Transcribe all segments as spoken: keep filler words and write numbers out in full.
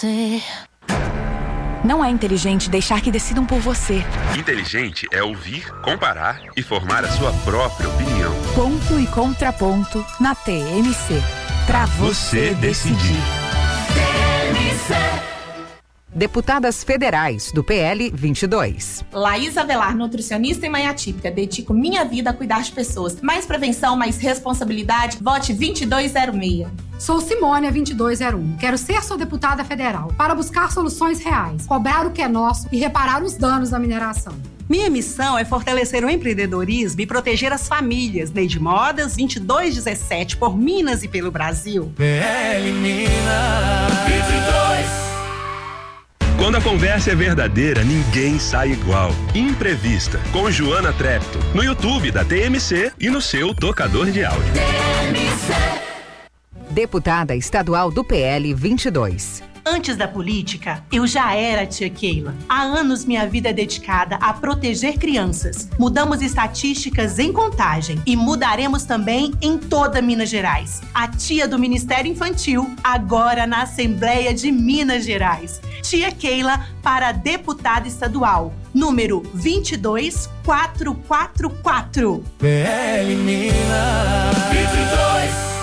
Não é inteligente deixar que decidam por você. Inteligente é ouvir, comparar e formar a sua própria opinião. Ponto e contraponto na T M C. Pra você decidir. T M C. Deputadas federais do P L vinte e dois. Laís Avelar, nutricionista e mãe atípica. Dedico minha vida a cuidar de pessoas. Mais prevenção, mais responsabilidade. Vote vinte e dois zero seis. Sou Simônia vinte e dois zero um. Quero ser sua deputada federal para buscar soluções reais, cobrar o que é nosso e reparar os danos da mineração. Minha missão é fortalecer o empreendedorismo e proteger as famílias. Lei de Modas vinte e dois dezessete, por Minas e pelo Brasil. P L Minas vinte e dois. Quando a conversa é verdadeira, ninguém sai igual. Imprevista, com Joana Trepto, no YouTube da T M C e no seu tocador de áudio. T M C. Deputada estadual do P L vinte e dois. Antes da política, eu já era a tia Keila. Há anos minha vida é dedicada a proteger crianças. Mudamos estatísticas em Contagem e mudaremos também em toda Minas Gerais. A tia do Ministério Infantil, agora na Assembleia de Minas Gerais. Tia Keila para deputada estadual, número vinte e dois quatrocentos e quarenta e quatro. P L Minas vinte e dois.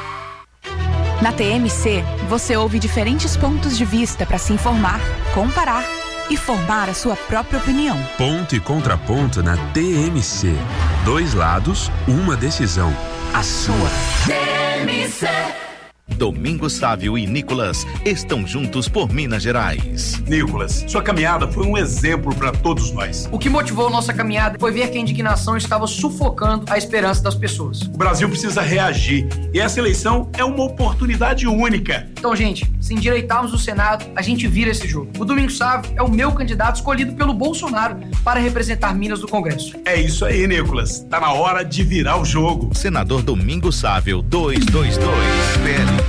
Na T M C, você ouve diferentes pontos de vista para se informar, comparar e formar a sua própria opinião. Ponto e contraponto na T M C. Dois lados, uma decisão. A sua. T M C. Domingos Sávio e Nicolas estão juntos por Minas Gerais. Nicolas, sua caminhada foi um exemplo para todos nós. O que motivou nossa caminhada foi ver que a indignação estava sufocando a esperança das pessoas. O Brasil precisa reagir e essa eleição é uma oportunidade única. Então, gente, se endireitarmos o Senado, a gente vira esse jogo. O Domingos Sávio é o meu candidato escolhido pelo Bolsonaro para representar Minas no Congresso. É isso aí, Nicolas. Tá na hora de virar o jogo. Senador Domingos Sávio, dois dois dois, P L.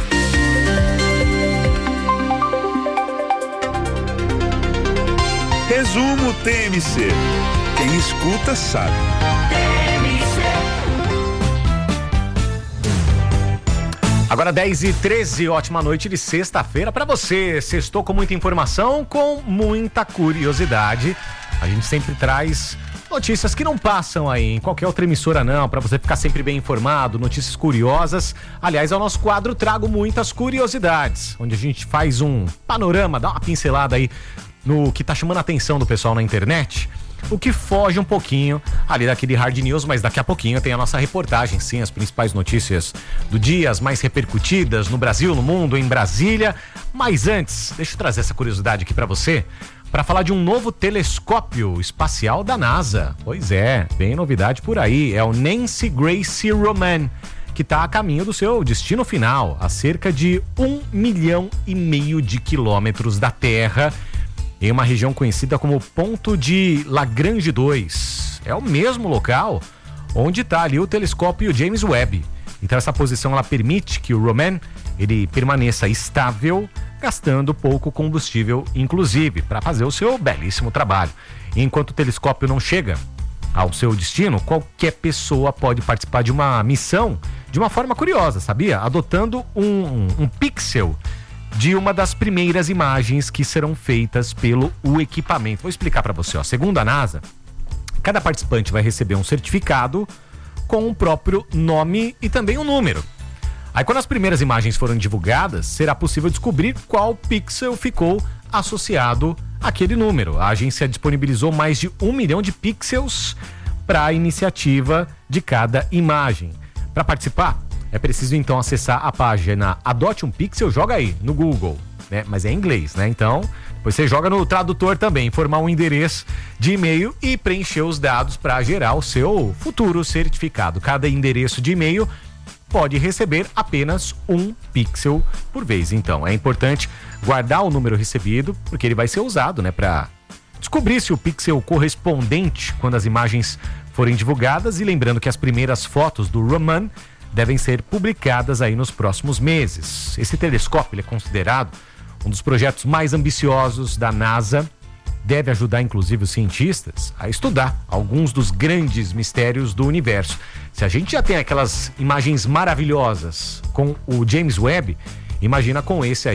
Resumo T M C. Quem escuta sabe. T M C. Agora dez e treze, ótima noite de sexta-feira para você. Sextou com muita informação, com muita curiosidade. A gente sempre traz notícias que não passam aí em qualquer outra emissora não, para você ficar sempre bem informado, notícias curiosas. Aliás, é o nosso quadro Trago Muitas Curiosidades, onde a gente faz um panorama, dá uma pincelada aí no que tá chamando a atenção do pessoal na internet, o que foge um pouquinho ali daquele hard news, mas daqui a pouquinho tem a nossa reportagem, sim, as principais notícias do dia, as mais repercutidas no Brasil, no mundo, em Brasília. Mas antes, deixa eu trazer essa curiosidade aqui para você, para falar de um novo telescópio espacial da NASA. Pois é, vem novidade por aí, é o Nancy Grace Roman, que está a caminho do seu destino final, a cerca de um milhão e meio de quilômetros da Terra, em uma região conhecida como Ponto de Lagrange dois. É o mesmo local onde está ali o telescópio James Webb. Então essa posição ela permite que o Roman ele permaneça estável, gastando pouco combustível, inclusive, para fazer o seu belíssimo trabalho. E enquanto o telescópio não chega ao seu destino, qualquer pessoa pode participar de uma missão de uma forma curiosa, sabia? Adotando um, um pixel de uma das primeiras imagens que serão feitas pelo o equipamento. Vou explicar para você, ó. Segundo a NASA, cada participante vai receber um certificado com o próprio nome e também um número. Aí quando as primeiras imagens forem divulgadas, será possível descobrir qual pixel ficou associado àquele número. A agência disponibilizou mais de um milhão de pixels para a iniciativa de cada imagem. Para participar, é preciso então acessar a página Adote um Pixel, joga aí no Google, né? Mas é em inglês, né? Então, depois você joga no tradutor também, informar um endereço de e-mail e preencher os dados para gerar o seu futuro certificado. Cada endereço de e-mail pode receber apenas um pixel por vez. Então, é importante guardar o número recebido, porque ele vai ser usado, né, para descobrir se o pixel correspondente quando as imagens forem divulgadas. E lembrando que as primeiras fotos do Roman devem ser publicadas aí nos próximos meses. Esse telescópio ele é considerado um dos projetos mais ambiciosos da NASA. Deve ajudar, inclusive, os cientistas a estudar alguns dos grandes mistérios do universo. Se a gente já tem aquelas imagens maravilhosas com o James Webb, imagina com esse aí,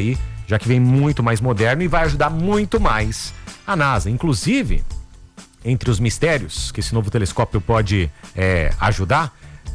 já que vem muito mais moderno e vai ajudar muito mais a NASA. Inclusive, entre os mistérios que esse novo telescópio pode é, ajudar,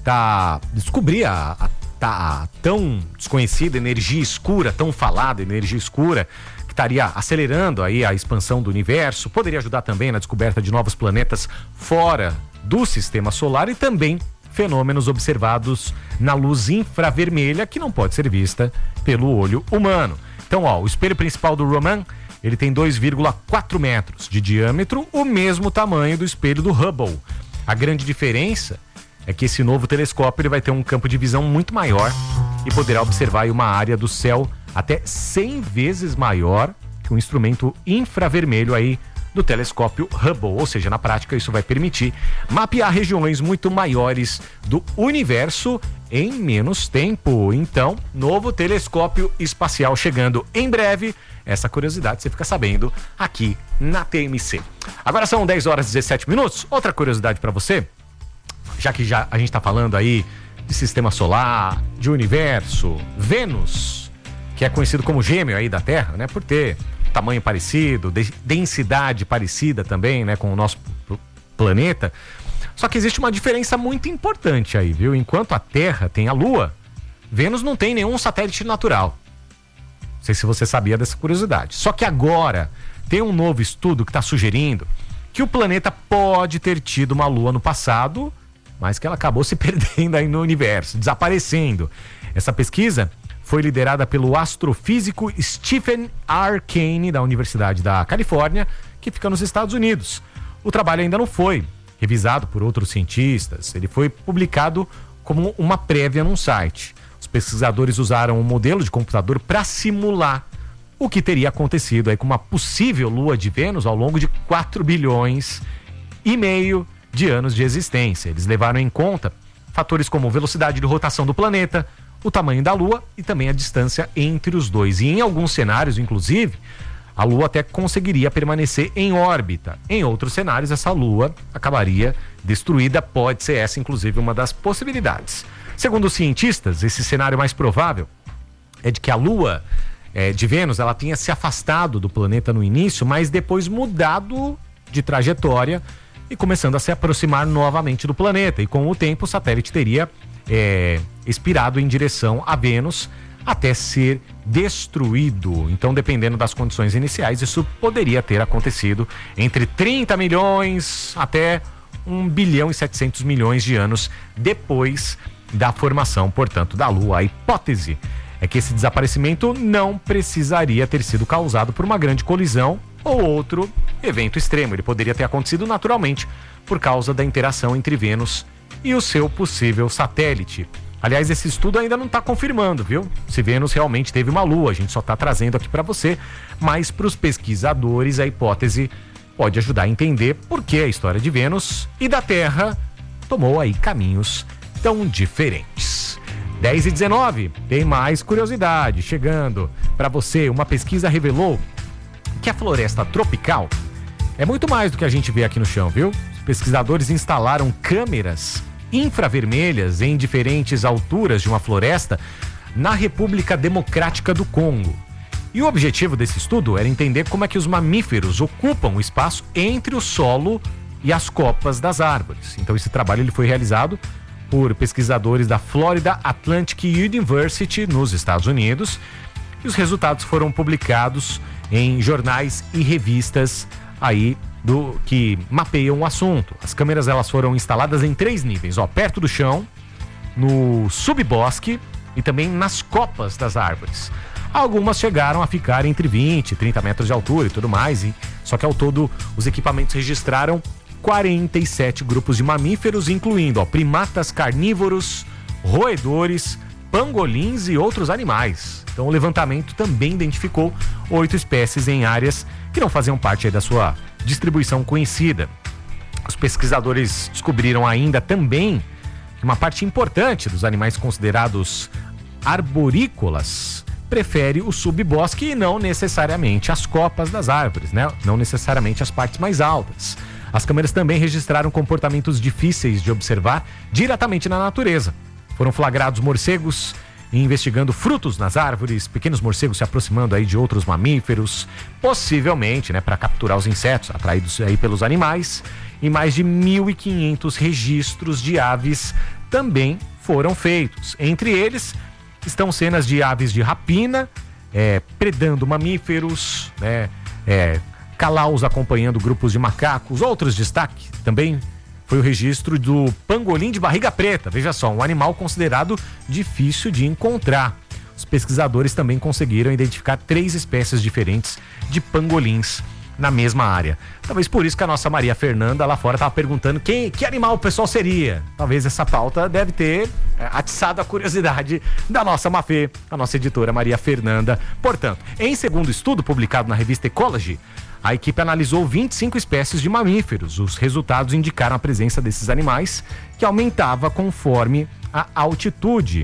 tá descobrir a, a, a tão desconhecida energia escura, tão falada energia escura, que estaria acelerando aí a expansão do universo. Poderia ajudar também na descoberta de novos planetas fora do sistema solar e também fenômenos observados na luz infravermelha, que não pode ser vista pelo olho humano. Então, ó, o espelho principal do Roman, ele tem dois vírgula quatro metros de diâmetro, o mesmo tamanho do espelho do Hubble. A grande diferença é que esse novo telescópio ele vai ter um campo de visão muito maior e poderá observar aí uma área do céu até cem vezes maior que um instrumento infravermelho aí do telescópio Hubble, ou seja, na prática isso vai permitir mapear regiões muito maiores do universo em menos tempo. Então, novo telescópio espacial chegando em breve. Essa curiosidade você fica sabendo aqui na T M C. Agora são dez horas e dezessete minutos. Outra curiosidade para você, já que já a gente tá falando aí de sistema solar, de universo, Vênus, que é conhecido como gêmeo aí da Terra, né, por ter tamanho parecido, densidade parecida também, né, com o nosso planeta. Só que existe uma diferença muito importante aí, viu? Enquanto a Terra tem a Lua, Vênus não tem nenhum satélite natural. Não sei se você sabia dessa curiosidade. Só que agora tem um novo estudo que está sugerindo que o planeta pode ter tido uma Lua no passado, mas que ela acabou se perdendo aí no universo, desaparecendo. Essa pesquisa foi liderada pelo astrofísico Stephen R. Kane, da Universidade da Califórnia, que fica nos Estados Unidos. O trabalho ainda não foi revisado por outros cientistas, ele foi publicado como uma prévia num site. Os pesquisadores usaram um modelo de computador para simular o que teria acontecido aí com uma possível lua de Vênus ao longo de quatro bilhões e meio de anos de existência. Eles levaram em conta fatores como velocidade de rotação do planeta, o tamanho da Lua e também a distância entre os dois. E em alguns cenários, inclusive, a Lua até conseguiria permanecer em órbita. Em outros cenários, essa Lua acabaria destruída. Pode ser essa, inclusive, uma das possibilidades. Segundo os cientistas, esse cenário mais provável é de que a Lua é, de Vênus ela tenha se afastado do planeta no início, mas depois mudado de trajetória e começando a se aproximar novamente do planeta. E com o tempo, o satélite teria É, expirado em direção a Vênus até ser destruído. Então, dependendo das condições iniciais, isso poderia ter acontecido entre trinta milhões até um bilhão e setecentos milhões de anos depois da formação, portanto, da Lua. A hipótese é que esse desaparecimento não precisaria ter sido causado por uma grande colisão ou outro evento extremo. Ele poderia ter acontecido naturalmente por causa da interação entre Vênus e o seu possível satélite. Aliás, esse estudo ainda não está confirmando, viu? Se Vênus realmente teve uma lua, a gente só está trazendo aqui para você, mas para os pesquisadores a hipótese pode ajudar a entender por que a história de Vênus e da Terra tomou aí caminhos tão diferentes. dez e dezenove, tem mais curiosidade chegando para você. Uma pesquisa revelou que a floresta tropical é muito mais do que a gente vê aqui no chão, viu? Os pesquisadores instalaram câmeras infravermelhas em diferentes alturas de uma floresta na República Democrática do Congo. E o objetivo desse estudo era entender como é que os mamíferos ocupam o espaço entre o solo e as copas das árvores. Então esse trabalho ele foi realizado por pesquisadores da Florida Atlantic University nos Estados Unidos e os resultados foram publicados em jornais e revistas aí do que mapeiam o assunto. As câmeras elas foram instaladas em três níveis, ó, perto do chão, no subbosque e também nas copas das árvores. Algumas chegaram a ficar entre vinte e trinta metros de altura e tudo mais, e, só que ao todo os equipamentos registraram quarenta e sete grupos de mamíferos, incluindo ó, primatas carnívoros, roedores, pangolins e outros animais. Então o levantamento também identificou oito espécies em áreas que não faziam parte aí da sua distribuição conhecida. Os pesquisadores descobriram ainda também que uma parte importante dos animais considerados arborícolas prefere o subbosque e não necessariamente as copas das árvores, né? Não necessariamente as partes mais altas. As câmeras também registraram comportamentos difíceis de observar diretamente na natureza. Foram flagrados morcegos investigando frutos nas árvores, pequenos morcegos se aproximando aí de outros mamíferos, possivelmente, né, para capturar os insetos atraídos aí pelos animais. E mais de mil e quinhentos registros de aves também foram feitos. Entre eles estão cenas de aves de rapina, é, predando mamíferos, né, é, calaus acompanhando grupos de macacos. Outros destaques também foi o registro do pangolim de barriga preta. Veja só, um animal considerado difícil de encontrar. Os pesquisadores também conseguiram identificar três espécies diferentes de pangolins na mesma área. Talvez por isso que a nossa Maria Fernanda lá fora estava perguntando quem, que animal o pessoal seria. Talvez essa pauta deve ter é, atiçado a curiosidade da nossa Mafê, a nossa editora Maria Fernanda. Portanto, em segundo estudo publicado na revista Ecology, a equipe analisou vinte e cinco espécies de mamíferos. Os resultados indicaram a presença desses animais, que aumentava conforme a altitude.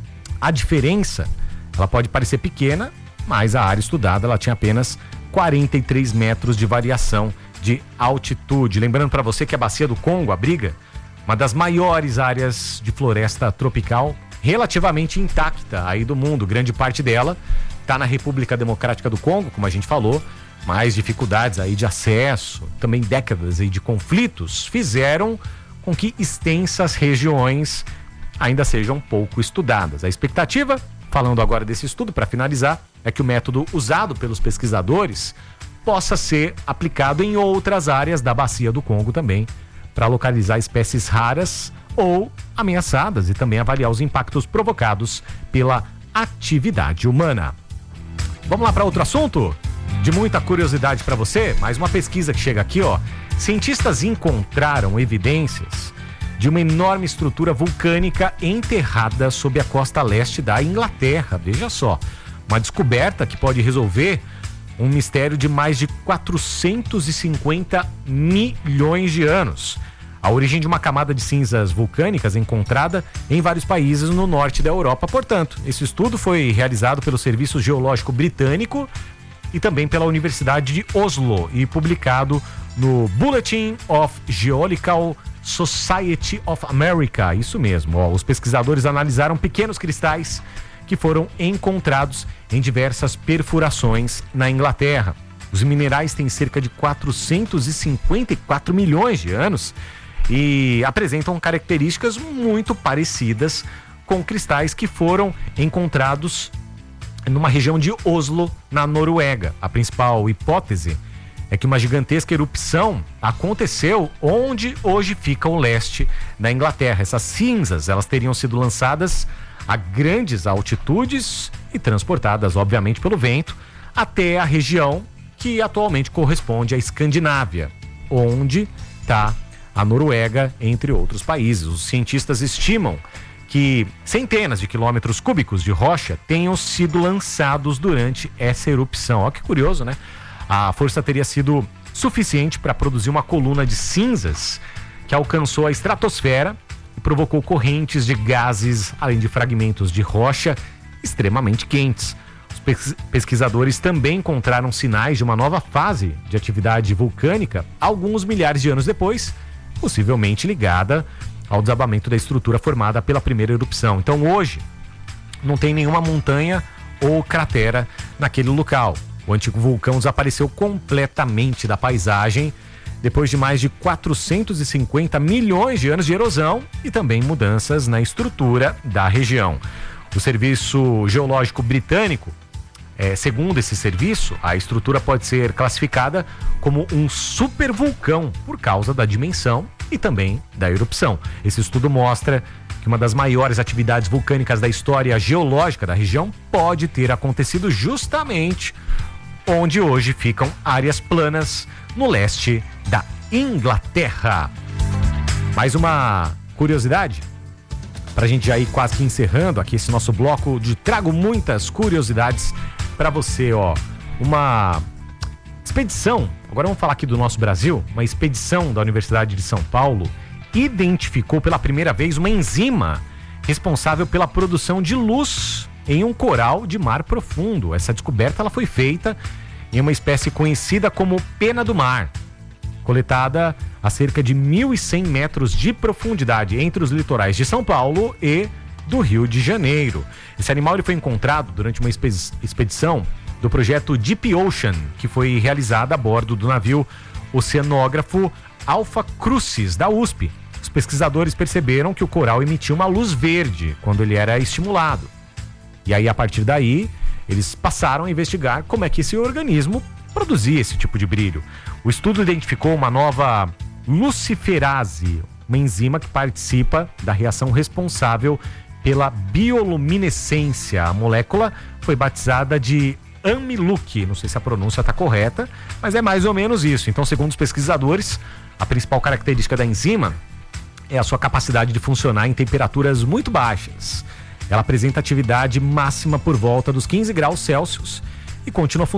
A diferença, ela pode parecer pequena, mas a área estudada ela tinha apenas quarenta e três metros de variação de altitude. Lembrando para você que a Bacia do Congo abriga uma das maiores áreas de floresta tropical relativamente intacta aí do mundo. Grande parte dela está na República Democrática do Congo, como a gente falou. Mais dificuldades aí de acesso, também décadas aí de conflitos, fizeram com que extensas regiões ainda sejam pouco estudadas. A expectativa, falando agora desse estudo para finalizar, é que o método usado pelos pesquisadores possa ser aplicado em outras áreas da Bacia do Congo também, para localizar espécies raras ou ameaçadas e também avaliar os impactos provocados pela atividade humana. Vamos lá para outro assunto? De muita curiosidade para você, mais uma pesquisa que chega aqui, ó. Cientistas encontraram evidências de uma enorme estrutura vulcânica enterrada sob a costa leste da Inglaterra. Veja só, uma descoberta que pode resolver um mistério de mais de quatrocentos e cinquenta milhões de anos. A origem de uma camada de cinzas vulcânicas encontrada em vários países no norte da Europa. Portanto, esse estudo foi realizado pelo Serviço Geológico Britânico e também pela Universidade de Oslo e publicado no Bulletin of Geological Society of America. Isso mesmo, ó, os pesquisadores analisaram pequenos cristais que foram encontrados em diversas perfurações na Inglaterra. Os minerais têm cerca de quatrocentos e cinquenta e quatro milhões de anos e apresentam características muito parecidas com cristais que foram encontrados numa região de Oslo, na Noruega. A principal hipótese é que uma gigantesca erupção aconteceu onde hoje fica o leste da Inglaterra. Essas cinzas, elas teriam sido lançadas a grandes altitudes e transportadas, obviamente, pelo vento até a região que atualmente corresponde à Escandinávia, onde está a Noruega, entre outros países. Os cientistas estimam que centenas de quilômetros cúbicos de rocha tenham sido lançados durante essa erupção. Olha que curioso, né? A força teria sido suficiente para produzir uma coluna de cinzas que alcançou a estratosfera e provocou correntes de gases, além de fragmentos de rocha extremamente quentes. Os pesquisadores também encontraram sinais de uma nova fase de atividade vulcânica alguns milhares de anos depois, possivelmente ligada ao desabamento da estrutura formada pela primeira erupção. Então hoje não tem nenhuma montanha ou cratera naquele local. O antigo vulcão desapareceu completamente da paisagem depois de mais de quatrocentos e cinquenta milhões de anos de erosão e também mudanças na estrutura da região. O Serviço Geológico Britânico, é, segundo esse serviço, a estrutura pode ser classificada como um supervulcão por causa da dimensão e também da erupção. Esse estudo mostra que uma das maiores atividades vulcânicas da história geológica da região pode ter acontecido justamente onde hoje ficam áreas planas no leste da Inglaterra. Mais uma curiosidade, para a gente já ir quase que encerrando aqui esse nosso bloco de trago muitas curiosidades para você, ó. Uma expedição, agora vamos falar aqui do nosso Brasil, uma expedição da Universidade de São Paulo identificou pela primeira vez uma enzima responsável pela produção de luz em um coral de mar profundo. Essa descoberta ela foi feita em uma espécie conhecida como pena do mar, coletada a cerca de mil e cem metros de profundidade entre os litorais de São Paulo e do Rio de Janeiro. Esse animal ele foi encontrado durante uma expedição do projeto Deep Ocean, que foi realizada a bordo do navio oceanógrafo Alpha Crucis, da U S P. Os pesquisadores perceberam que o coral emitia uma luz verde quando ele era estimulado. E aí, a partir daí, eles passaram a investigar como é que esse organismo produzia esse tipo de brilho. O estudo identificou uma nova luciferase, uma enzima que participa da reação responsável pela bioluminescência. A molécula foi batizada de Amiluk, não sei se a pronúncia está correta, mas é mais ou menos isso. Então, segundo os pesquisadores, a principal característica da enzima é a sua capacidade de funcionar em temperaturas muito baixas. Ela apresenta atividade máxima por volta dos quinze graus Celsius e continua funcionando